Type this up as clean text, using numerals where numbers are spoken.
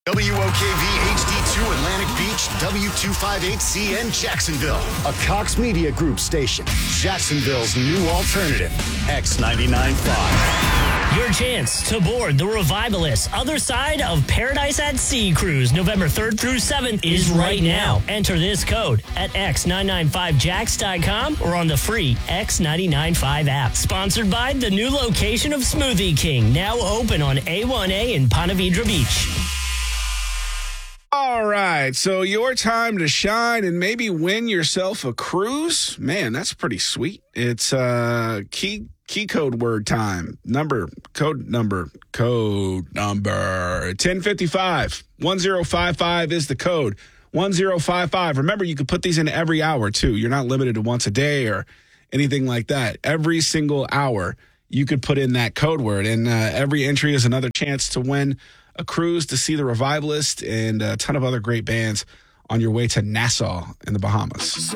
WOKV HD2 Atlantic Beach, W258CN Jacksonville. A Cox Media Group station. Jacksonville's new alternative. X99.5. Your chance to board the Revivalist Other Side of Paradise at Sea cruise November 3rd through 7th is right now. Enter this code at x995jax.com or on the free X995 app. Sponsored by the new location of Smoothie King, now open on A1A in Ponte Vedra Beach. All right, so your time to shine and maybe win yourself a cruise. Man, that's pretty sweet. It's key code word time. Code number 1055. 1055 is the code. 1055. Remember, you can put these in every hour too. You're not limited to once a day or anything like that. Every single hour you could put in that code word, and every entry is another chance to win a cruise to see the Revivalist and a ton of other great bands on your way to Nassau in the Bahamas.